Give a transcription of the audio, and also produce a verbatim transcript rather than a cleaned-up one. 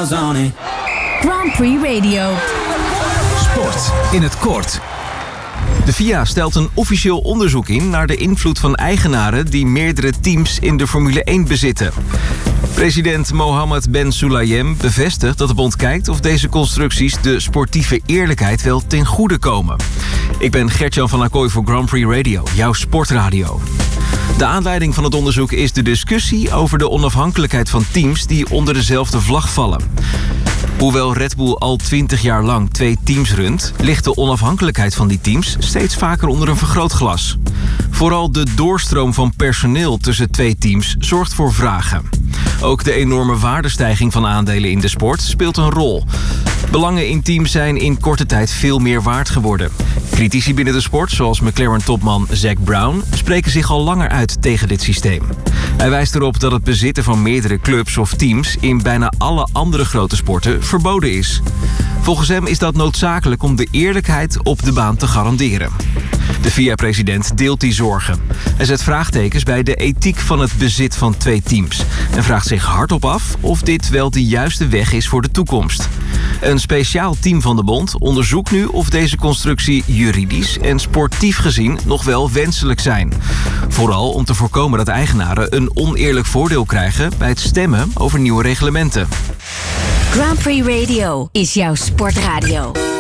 eyes on it. Grand Prix Radio. Sport in het kort. De F I A stelt een officieel onderzoek in naar de invloed van eigenaren die meerdere teams in de Formule één bezitten. President Mohammed Ben Sulayem bevestigt dat de bond kijkt of deze constructies de sportieve eerlijkheid wel ten goede komen. Ik ben Gert-Jan van Acquoy voor Grand Prix Radio, jouw sportradio. De aanleiding van het onderzoek is de discussie over de onafhankelijkheid van teams die onder dezelfde vlag vallen. Hoewel Red Bull al twintig jaar lang twee teams runt, ligt de onafhankelijkheid van die teams steeds vaker onder een vergrootglas. Vooral de doorstroom van personeel tussen twee teams zorgt voor vragen. Ook de enorme waardestijging van aandelen in de sport speelt een rol. Belangen in teams zijn in korte tijd veel meer waard geworden. Critici binnen de sport, zoals McLaren-topman Zac Brown, spreken zich al langer uit tegen dit systeem. Hij wijst erop dat het bezitten van meerdere clubs of teams in bijna alle andere grote sporten verboden is. Volgens hem is dat noodzakelijk om de eerlijkheid op de baan te garanderen. De F I A-president deelt die zorgen. Hij zet vraagtekens bij de ethiek van het bezit van twee teams en vraagt zich hardop af of dit wel de juiste weg is voor de toekomst. Een speciaal team van de bond onderzoekt nu of deze constructie juridisch en sportief gezien nog wel wenselijk zijn. Vooral om te voorkomen dat eigenaren een oneerlijk voordeel krijgen bij het stemmen over nieuwe reglementen. Grand Prix Radio is jouw sportradio.